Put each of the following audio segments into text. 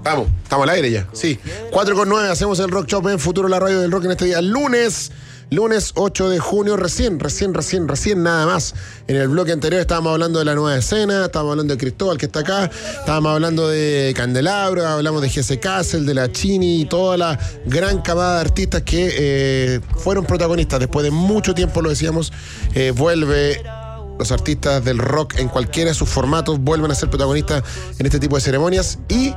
Estamos al aire ya. Sí. 4:09, hacemos el Rock Shop en Futuro, la radio del rock en este día. Lunes 8 de junio, recién nada más. En el bloque anterior estábamos hablando de la nueva escena, estábamos hablando de Cristóbal que está acá, estábamos hablando de Candelabro, hablamos de Jesse Castle, de la Chini y toda la gran camada de artistas que fueron protagonistas. Después de mucho tiempo, lo decíamos, vuelve... Los artistas del rock en cualquiera de sus formatos vuelven a ser protagonistas en este tipo de ceremonias y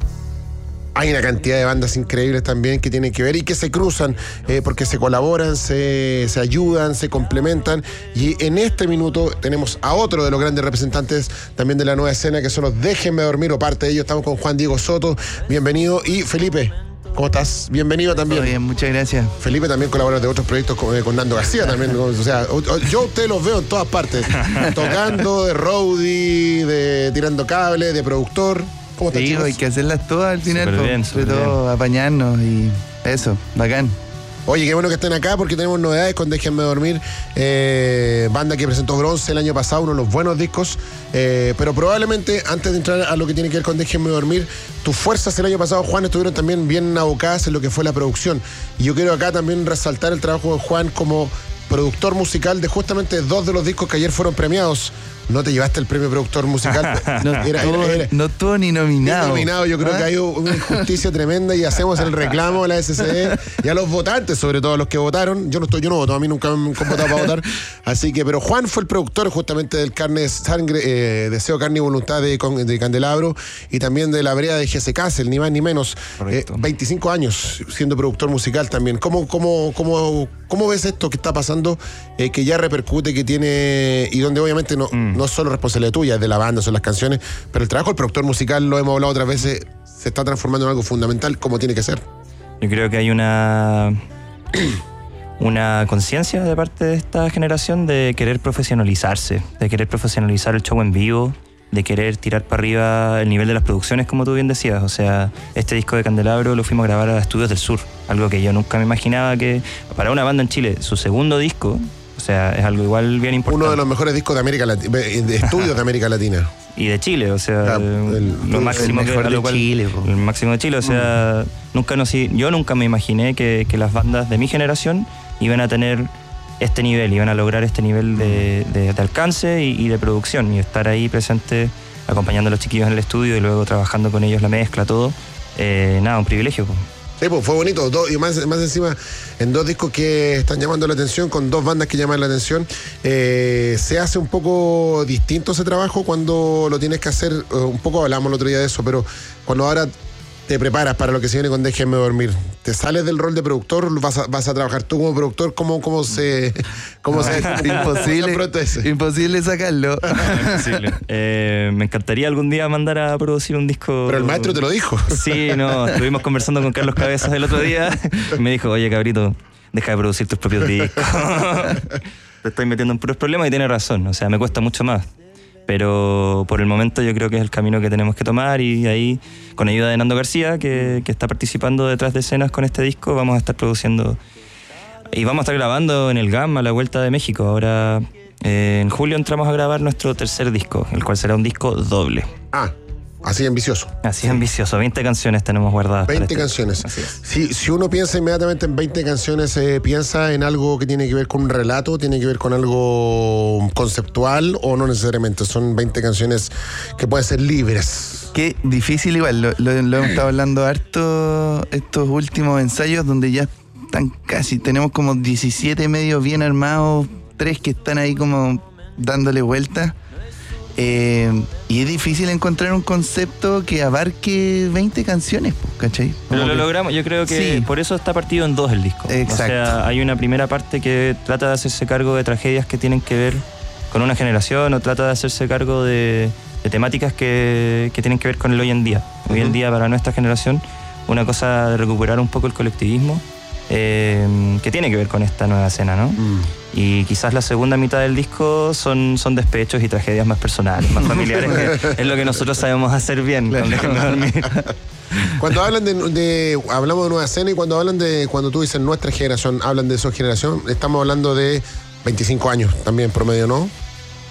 hay una cantidad de bandas increíbles también que tienen que ver y que se cruzan porque se colaboran, se ayudan, se complementan. Y en este minuto tenemos a otro de los grandes representantes también de la nueva escena, que son los Déjenme Dormir, o parte de ellos. Estamos con Juan Diego Soto, bienvenido. Y Felipe, ¿cómo estás? Bienvenido también. Muy bien, muchas gracias. Felipe también colabora de otros proyectos con Nando García también. O sea, yo a ustedes los veo en todas partes. Tocando, de roadie, de tirando cable, de productor. ¿Cómo estás, chicos? Hay que hacerlas todas al final. Sobre todo apañarnos y eso, bacán. Oye, qué bueno que estén acá porque tenemos novedades con Déjenme Dormir, banda que presentó Bronce el año pasado, uno de los buenos discos, pero probablemente antes de entrar a lo que tiene que ver con Déjenme Dormir, tus fuerzas el año pasado, Juan, estuvieron también bien abocadas en lo que fue la producción, y yo quiero acá también resaltar el trabajo de Juan como productor musical de justamente 2 de los discos que ayer fueron premiados. No te llevaste el premio productor musical. No estuvo ni nominado. Nominado, yo creo que hay una injusticia tremenda y hacemos el reclamo a la SCD y a los votantes, sobre todo a los que votaron. Yo no voto, a mí nunca me han votado para votar. Así que, pero Juan fue el productor justamente del Carne, Sangre, Deseo, Carne y Voluntad de Candelabro y también de La Brea de Jesse Castle, ni más ni menos. 25 años siendo productor musical también. ¿Cómo ves esto que está pasando, que ya repercute, que tiene, y donde obviamente no es solo responsabilidad tuya, es de la banda, son las canciones, pero el trabajo del productor musical, lo hemos hablado otras veces, se está transformando en algo fundamental, como tiene que ser? Yo creo que hay una conciencia de parte de esta generación de querer profesionalizarse, de querer profesionalizar el show en vivo, de querer tirar para arriba el nivel de las producciones, como tú bien decías. O sea, este disco de Candelabro lo fuimos a grabar a Estudios del Sur, algo que yo nunca me imaginaba que para una banda en Chile, su segundo disco, o sea, es algo igual bien importante. Uno de los mejores discos de América Latina, de estudios de América Latina. Y de Chile, o sea, lo máximo de Chile. El máximo de Chile, o sea, yo nunca me imaginé que las bandas de mi generación iban a tener este nivel, iban a lograr este nivel de alcance y de producción, y estar ahí presente, acompañando a los chiquillos en el estudio y luego trabajando con ellos la mezcla, todo. Un privilegio. Sí, pues fue bonito, y más encima en 2 discos que están llamando la atención, con 2 bandas que llaman la atención. Se hace un poco distinto ese trabajo cuando lo tienes que hacer, un poco hablamos el otro día de eso, pero cuando ahora te preparas para lo que se viene con Déjenme Dormir, ¿te sales del rol de productor? ¿Vas a trabajar tú como productor? ¿Cómo se imposible sacarlo. Imposible. Me encantaría algún día mandar a producir un disco. Pero el maestro te lo dijo. Sí, estuvimos conversando con Carlos Cabezas el otro día y me dijo, oye, cabrito, deja de producir tus propios discos. Te estoy metiendo en puros problemas, y tiene razón. O sea, me cuesta mucho más. Pero por el momento yo creo que es el camino que tenemos que tomar, y ahí, con ayuda de Nando García, que está participando detrás de escenas con este disco, vamos a estar produciendo y vamos a estar grabando en el GAM a la vuelta de México. Ahora en julio entramos a grabar nuestro tercer disco, el cual será un disco doble. Así ambicioso. Así ambicioso, 20 canciones tenemos guardadas. 20 canciones. Si uno piensa inmediatamente en 20 canciones, piensa en algo que tiene que ver con un relato, tiene que ver con algo conceptual, o no necesariamente. Son 20 canciones que pueden ser libres. Qué difícil igual, lo hemos estado hablando harto estos últimos ensayos, donde ya están tenemos como 17 medios bien armados, 3 que están ahí como dándole vueltas. Y es difícil encontrar un concepto que abarque 20 canciones, ¿cachai? Pero lo logramos, yo creo que sí. Por eso está partido en 2 el disco. Exacto. O sea, hay una primera parte que trata de hacerse cargo de tragedias que tienen que ver con una generación, o trata de hacerse cargo de temáticas que tienen que ver con el hoy en día. Hoy en día, para nuestra generación, una cosa de recuperar un poco el colectivismo, que tiene que ver con esta nueva escena, ¿no? Y quizás la segunda mitad del disco son despechos y tragedias más personales, más familiares, que es lo que nosotros sabemos hacer bien. Claro. Cuando hablan hablamos de nueva escena, y cuando tú dices nuestra generación, hablan de su generación, estamos hablando de 25 años también promedio, ¿no?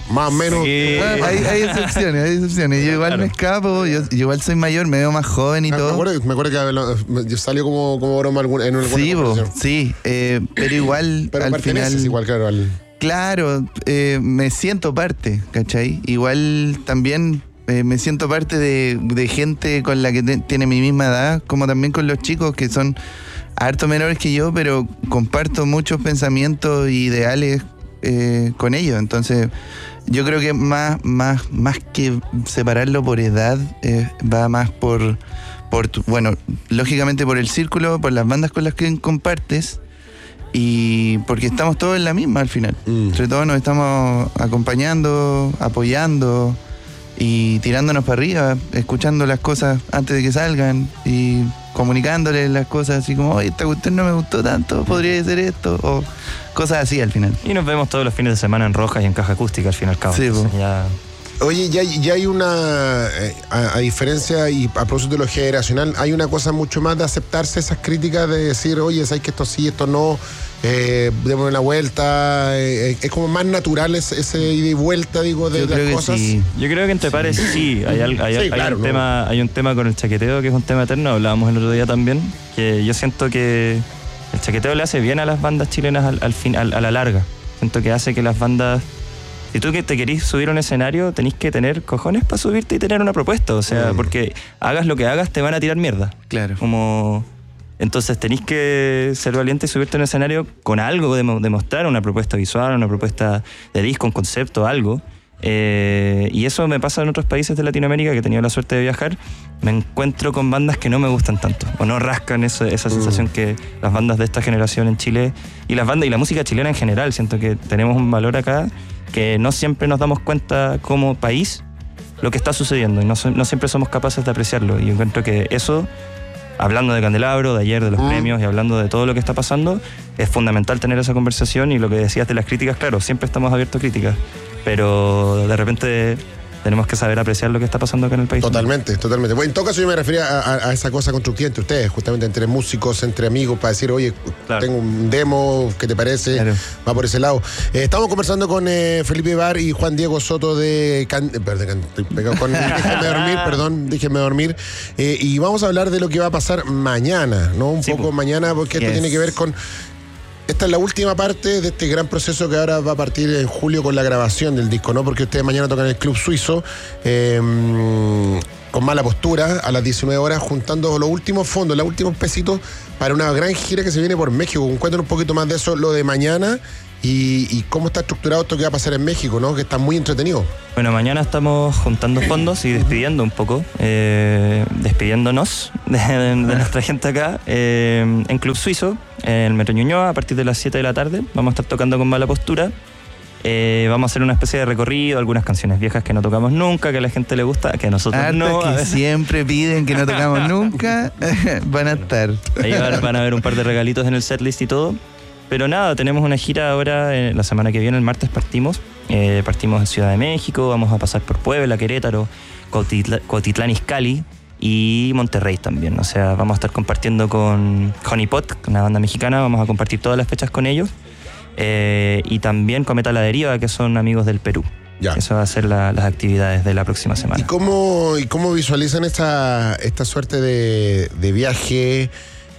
más o menos. Sí. Hay excepciones. Yo igual me escapo, yo igual soy mayor, me veo más joven y todo. Me acuerdo que salió como broma en alguna Sí, conversación. sí, pero igual Pero al final... igual, claro, Claro, me siento parte, ¿cachai? Igual también me siento parte de gente con la que tiene mi misma edad, como también con los chicos que son harto menores que yo, pero comparto muchos pensamientos e ideales con ellos. Entonces, yo creo que más que separarlo por edad, va más por bueno, lógicamente por el círculo, por las bandas con las que compartes, y porque estamos todos en la misma al final. Entre todos nos estamos acompañando, apoyando y tirándonos para arriba, escuchando las cosas antes de que salgan y comunicándoles las cosas así como, oye, esta cuestión no me gustó tanto, podría ser esto, o cosas así al final. Y nos vemos todos los fines de semana en Rojas y en Caja Acústica al fin y al cabo. Sí, ya... Oye, ya hay una, a diferencia y a propósito de lo generacional, hay una cosa mucho más de aceptarse esas críticas, de decir, oye, sabes que esto sí, esto no, démosle la vuelta, es como más natural ese ida y vuelta, digo, de las cosas. Sí. Yo creo que entre pares sí, hay un tema con el chaqueteo que es un tema eterno, hablábamos el otro día también, que yo siento que el chaqueteo le hace bien a las bandas chilenas a la larga. Siento que hace que las bandas... Si tú que te querís subir a un escenario, tenés que tener cojones para subirte y tener una propuesta. O sea, porque hagas lo que hagas, te van a tirar mierda. Claro. Entonces tenés que ser valiente y subirte a un escenario con algo, demostrar una propuesta visual, una propuesta de disco, un concepto, algo. Y eso me pasa en otros países de Latinoamérica, que he tenido la suerte de viajar. Me encuentro con bandas que no me gustan tanto, o no rascan esa sensación que las bandas de esta generación en Chile, y las bandas y la música chilena en general. Siento que tenemos un valor acá que no siempre nos damos cuenta como país lo que está sucediendo, y no siempre somos capaces de apreciarlo. Y yo encuentro que eso, hablando de Candelabro, de ayer, de los premios, y hablando de todo lo que está pasando, es fundamental tener esa conversación. Y lo que decías de las críticas, claro, siempre estamos abiertos a críticas, pero de repente tenemos que saber apreciar lo que está pasando acá en el país. Totalmente. Bueno, en todo caso yo me refería a esa cosa constructiva entre ustedes, justamente entre músicos, entre amigos, para decir, oye, claro, tengo un demo, ¿qué te parece? Claro. Va por ese lado. Estamos conversando con Felipe Ibar y Juan Diego Soto de Déjenme dormir. Y vamos a hablar de lo que va a pasar mañana, ¿no? Un poco mañana, porque esto tiene que ver con... Esta es la última parte de este gran proceso que ahora va a partir en julio con la grabación del disco, ¿no? Porque ustedes mañana tocan en el Club Suizo, con Mala Postura, a las 19 horas, juntando los últimos fondos, los últimos pesitos para una gran gira que se viene por México. Cuéntanos un poquito más de eso, lo de mañana, y cómo está estructurado esto que va a pasar en México, ¿no? Que está muy entretenido. Bueno, mañana estamos juntando fondos y despidiendo un poco, despidiéndonos de nuestra gente acá, en Club Suizo, en el Metro Ñuñoa, a partir de las 7 de la tarde. Vamos a estar tocando con Mala Postura. Vamos a hacer una especie de recorrido, algunas canciones viejas que no tocamos nunca, que a la gente le gusta, que a nosotros no. Que siempre piden que no tocamos nunca, van a estar. Ahí van a ver un par de regalitos en el setlist y todo. Pero nada, tenemos una gira ahora, la semana que viene, el martes partimos en Ciudad de México, vamos a pasar por Puebla, Querétaro, Cuautitlán Izcalli y Monterrey también. O sea, vamos a estar compartiendo con Honeypot, una banda mexicana, vamos a compartir todas las fechas con ellos, y también Cometa La Deriva, que son amigos del Perú. Ya. Eso va a ser las actividades de la próxima semana. ¿Y cómo visualizan esta suerte de viaje,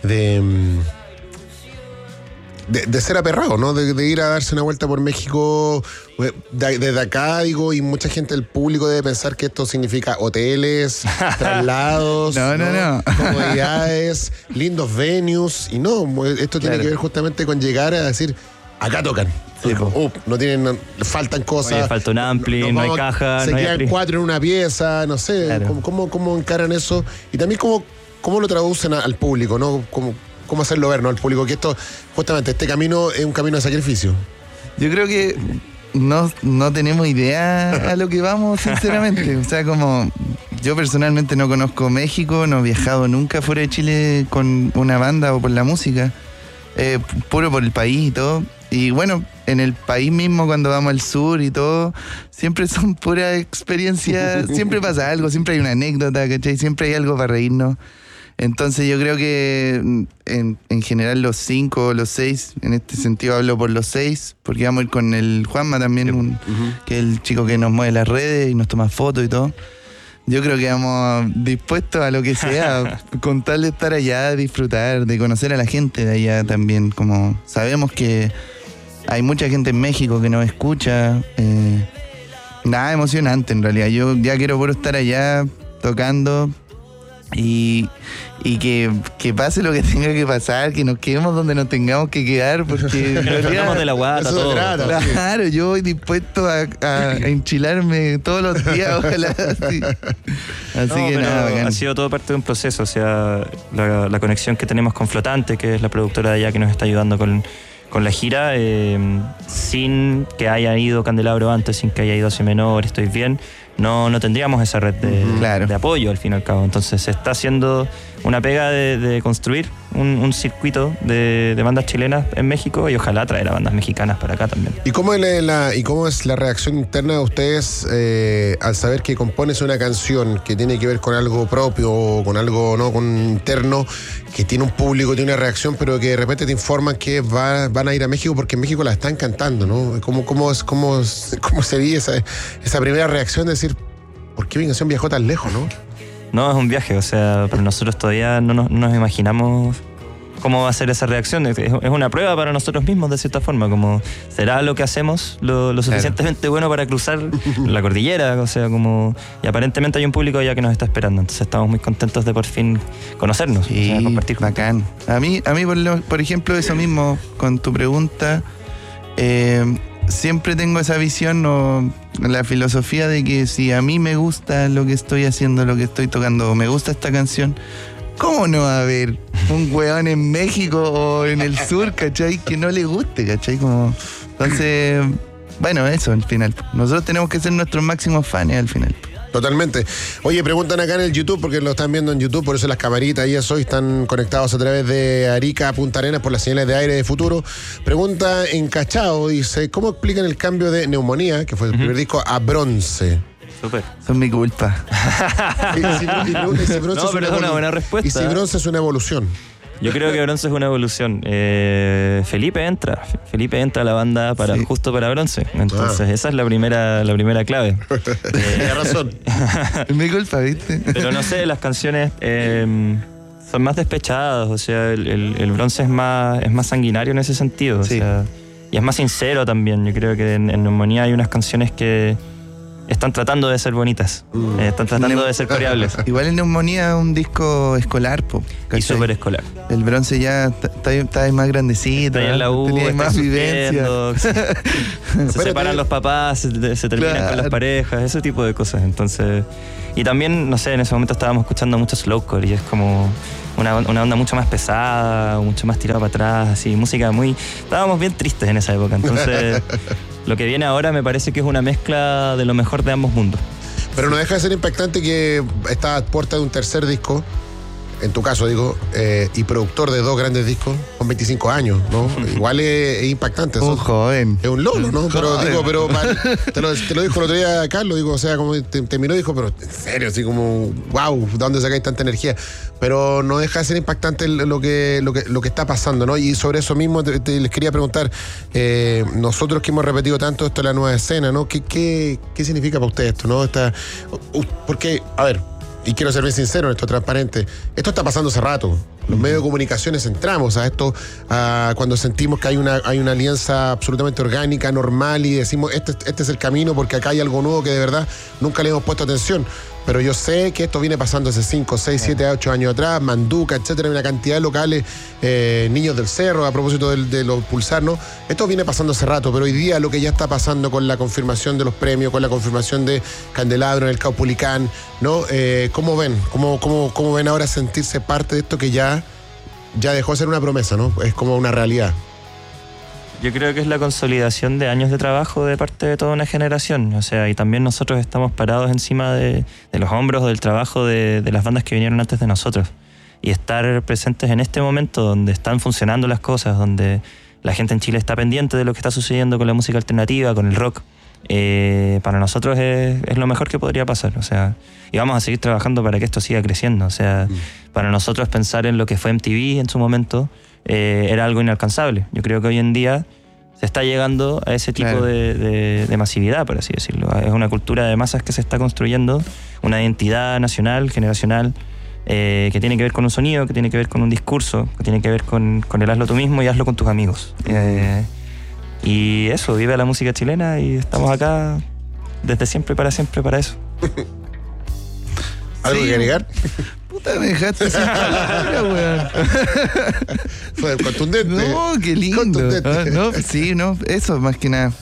de ser aperrado, ¿no? De ir a darse una vuelta por México desde acá, digo, y mucha gente del público debe pensar que esto significa hoteles, traslados, no. comodidades, lindos venues, y no, esto tiene que ver justamente con llegar a decir, acá tocan. Sí, no tienen, faltan cosas. Oye, falta un ampli, no hay caja. Se quedan 4 en una pieza, no sé, claro. ¿Cómo encaran eso? Y también cómo lo traducen al público, ¿no? Cómo hacerlo ver, ¿no? Al público, que esto, justamente, este camino es un camino de sacrificio. Yo creo que no tenemos idea a lo que vamos, sinceramente. O sea, como yo personalmente no conozco México, no he viajado nunca fuera de Chile con una banda o por la música, puro por el país y todo. Y bueno, en el país mismo, cuando vamos al sur y todo, siempre son puras experiencias, siempre pasa algo, siempre hay una anécdota, ¿cachai? Siempre hay algo para reírnos. Entonces yo creo que en general los 5 o los 6, en este sentido hablo por los 6, porque vamos a ir con el Juanma también, que es el chico que nos mueve las redes y nos toma fotos y todo. Yo creo que vamos dispuestos a lo que sea, con tal de estar allá, disfrutar, de conocer a la gente de allá también. Como sabemos que hay mucha gente en México que nos escucha. Nada emocionante en realidad. Yo ya quiero puro estar allá tocando y que pase lo que tenga que pasar, que nos quedemos donde nos tengamos que quedar, porque en realidad, de la guata, todo. Claro, yo voy dispuesto a enchilarme todos los días, ojalá. Así que nada, bacán. Ha sido todo parte de un proceso, o sea, la conexión que tenemos con Flotante, que es la productora de allá que nos está ayudando con la gira, sin que haya ido Candelabro antes, sin que haya ido Hacia Menor, Estoy Bien, no tendríamos esa red de apoyo al fin y al cabo. Entonces se está haciendo una pega de construir un circuito de bandas chilenas en México y ojalá traer a bandas mexicanas para acá también. ¿Y cómo es la reacción interna de ustedes al saber que compones una canción que tiene que ver con algo propio o con algo con interno, que tiene un público, tiene una reacción, pero que de repente te informan que van a ir a México porque en México la están cantando, ¿no? ¿Cómo se vive esa primera reacción de decir, ¿por qué mi canción viajó tan lejos, no? No, es un viaje, o sea, pero nosotros todavía no nos imaginamos cómo va a ser esa reacción. Es una prueba para nosotros mismos, de cierta forma, como será lo que hacemos lo suficientemente bueno para cruzar la cordillera, o sea, como, y aparentemente hay un público allá que nos está esperando, entonces estamos muy contentos de por fin conocernos, sí, o sea, compartir. Bacán. A mí por ejemplo, eso mismo, con tu pregunta, siempre tengo esa visión o la filosofía de que si a mí me gusta lo que estoy haciendo, lo que estoy tocando, o me gusta esta canción, ¿cómo no va a haber un weón en México o en el sur, cachai, que no le guste, cachai? Entonces, bueno, eso al final. Nosotros tenemos que ser nuestros máximos fans al final. Totalmente. Oye, preguntan acá en el YouTube, porque lo están viendo en YouTube, por eso las camaritas y eso, y están conectados a través de Arica a Punta Arenas por las señales de aire de Futuro. Pregunta Encachado, dice, ¿cómo explican el cambio de Neumonía, que fue el primer disco, a Bronce? Súper. Son mi culpa. No, pero es una buena respuesta. Y si Bronce es una evolución. Yo creo que Bronce es una evolución. Felipe entra a la banda justo para Bronce. Entonces esa es la primera clave. Tienes razón. Es mi culpa, ¿viste? Pero no sé, las canciones son más despechadas. O sea, el Bronce es más sanguinario en ese sentido. Sí. O sea, y es más sincero también. Yo creo que en Neumonía hay unas canciones que están tratando de ser bonitas, están tratando de ser coreables. Igual en Neumonía es un disco escolar, y súper escolar. El Bronce ya está más grandecito, está en la U, tenía más vivencia. Se separan los papás, se terminan con las parejas, ese tipo de cosas. Entonces, y también, no sé, en ese momento estábamos escuchando mucho slowcore y es como una onda mucho más pesada, mucho más tirada para atrás, así, música muy... Estábamos bien tristes en esa época, entonces... Lo que viene ahora me parece que es una mezcla de lo mejor de ambos mundos. Pero no deja de ser impactante que está a puerta de un tercer disco, en tu caso digo, y productor de 2 grandes discos con 25 años, ¿no? Igual es impactante. Un joven. Es un lolo, ¿no? Pero te lo dijo el otro día Carlos, digo, o sea, como te miró y dijo, pero en serio, así como, wow, ¿de dónde sacáis tanta energía? Pero no deja de ser impactante lo que está pasando, ¿no? Y sobre eso mismo les quería preguntar, nosotros que hemos repetido tanto esto de la nueva escena, ¿no? ¿Qué significa para ustedes esto, no? Porque, a ver, y quiero ser bien sincero en esto, transparente, esto está pasando hace rato. Los medios de comunicaciones entramos a esto cuando sentimos que hay una alianza absolutamente orgánica, normal, y decimos, este es el camino porque acá hay algo nuevo que de verdad nunca le hemos puesto atención. Pero yo sé que esto viene pasando hace 5, 6, 7, 8 años atrás, Manduca, etcétera, una cantidad de locales, Niños del Cerro, a propósito de los Pulsar, ¿no? Esto viene pasando hace rato, pero hoy día lo que ya está pasando con la confirmación de los premios, con la confirmación de Candelabro en el Caupolicán, ¿no? ¿Cómo ven? ¿Cómo ven ahora sentirse parte de esto que ya dejó de ser una promesa, ¿no? Es como una realidad. Yo creo que es la consolidación de años de trabajo de parte de toda una generación. O sea, y también nosotros estamos parados encima de los hombros del trabajo de las bandas que vinieron antes de nosotros. Y estar presentes en este momento donde están funcionando las cosas, donde la gente en Chile está pendiente de lo que está sucediendo con la música alternativa, con el rock, para nosotros es lo mejor que podría pasar. O sea, y vamos a seguir trabajando para que esto siga creciendo. O sea, para nosotros pensar en lo que fue MTV en su momento era algo inalcanzable. Yo creo que hoy en día se está llegando a ese tipo de masividad, por así decirlo. Es una cultura de masas que se está construyendo, una identidad nacional, generacional, que tiene que ver con un sonido, que tiene que ver con un discurso, que tiene que ver con el hazlo tú mismo y hazlo con tus amigos. Y eso, vive la música chilena y estamos acá desde siempre para eso. ¿Algo que agregar? Puta, me dejaste sin palabras, weón. Fue contundente. No, qué lindo. Eso más que nada.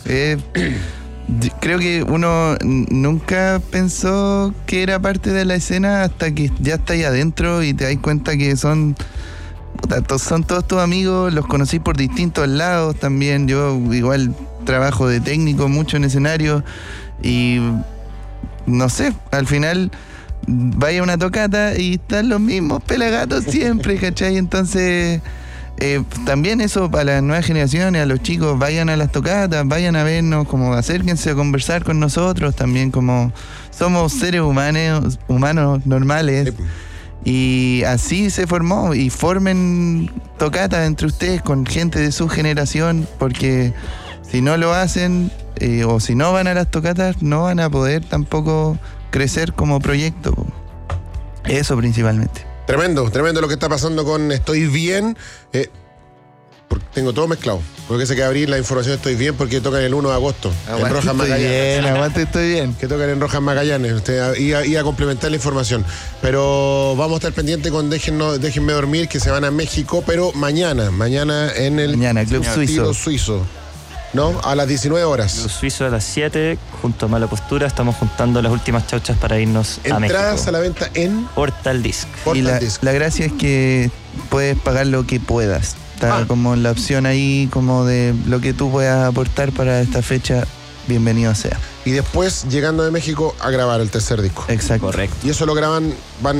Creo que uno nunca pensó que era parte de la escena hasta que ya está ahí adentro y te das cuenta que son todos tus amigos, los conocí por distintos lados también. Yo igual trabajo de técnico mucho en escenario y no sé, al final vaya a una tocata y están los mismos pelagatos siempre, ¿cachai? Entonces también eso para las nuevas generaciones, a los chicos, vayan a las tocatas, vayan a vernos, como acérquense a conversar con nosotros también, como somos seres humanos normales. Y así se formó, y formen tocatas entre ustedes con gente de su generación, porque si no lo hacen o si no van a las tocatas, no van a poder tampoco crecer como proyecto. Eso principalmente. Tremendo lo que está pasando con Estoy Bien. Porque tengo todo mezclado. Porque se queda abrir la información Estoy Bien porque tocan el 1 de agosto. En Rojas Magallanes. Aguante, estoy bien. Que tocan en Rojas Magallanes. Iba a complementar la información. Pero vamos a estar pendientes con Déjenme Dormir, que se van a México, pero mañana en el Club Suizo. ¿No? A las 19 horas. Club Suizo a las 7, junto a Mala Postura, estamos juntando las últimas chauchas para irnos a México. Entradas a la venta en Portal Disc. Y la gracia es que puedes pagar lo que puedas. Está como la opción ahí, como de lo que tú puedas aportar para esta fecha, bienvenido sea. Y después, llegando de México, a grabar el tercer disco. Exacto. Correcto. Y eso lo graban,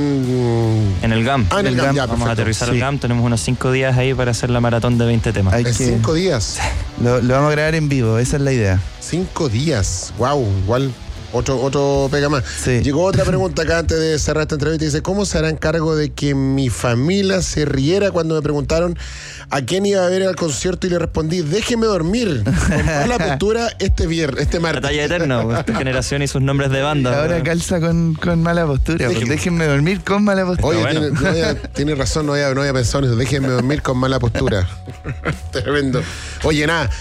en el GAM. En el GAM, ya, vamos a aterrizar al Sí. GAM, tenemos unos 5 días ahí para hacer la maratón de 20 temas. Hay En 5 días. Lo vamos a grabar en vivo, esa es la idea. 5 días. Wow, igual otro pega más. Sí. Llegó otra pregunta acá antes de cerrar esta entrevista. Dice, ¿cómo se harán cargo de que mi familia se riera cuando me preguntaron a quién iba a ver al concierto? Y le respondí, déjeme dormir. Con Mala Postura este martes. Batalla eterna, esta generación y sus nombres de banda. Ahora calza con Mala Postura. Déjenme dormir con Mala Postura. Oye, bueno. tiene razón, no había pensado en eso. Déjenme dormir con Mala Postura. Tremendo. Oye, nada.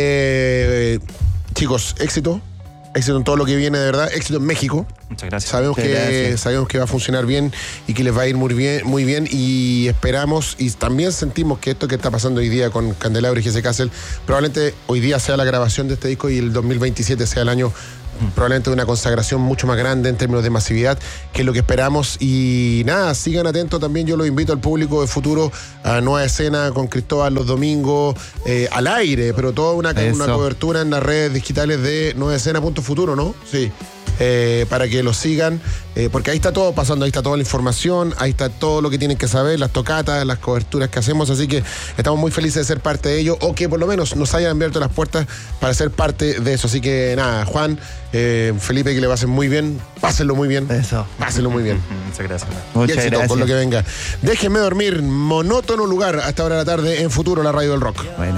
Chicos, éxito en todo lo que viene, de verdad. Éxito en México. Muchas gracias. Sabemos que va a funcionar bien y que les va a ir muy bien, y esperamos y también sentimos que esto que está pasando hoy día con Candelabro y Jesse Castle, probablemente hoy día sea la grabación de este disco y el 2027 sea el año probablemente de una consagración mucho más grande en términos de masividad, que es lo que esperamos. Y nada, sigan atentos también. Yo los invito al público de Futuro a Nueva Escena con Cristóbal los domingos, al aire, pero toda una cobertura en las redes digitales de nuevaescena.futuro, ¿no? Sí. Para que lo sigan, porque ahí está todo pasando, ahí está toda la información, ahí está todo lo que tienen que saber, las tocatas, las coberturas que hacemos, así que estamos muy felices de ser parte de ello, o que por lo menos nos hayan abierto las puertas para ser parte de eso. Así que nada, Juan, Felipe, que le pasen muy bien, pásenlo muy bien. Eso. Pásenlo muy bien. Muchas gracias. Y éxito con lo que venga. Déjenme dormir, monótono lugar a esta hora de la tarde en Futuro, la radio del rock. Bueno.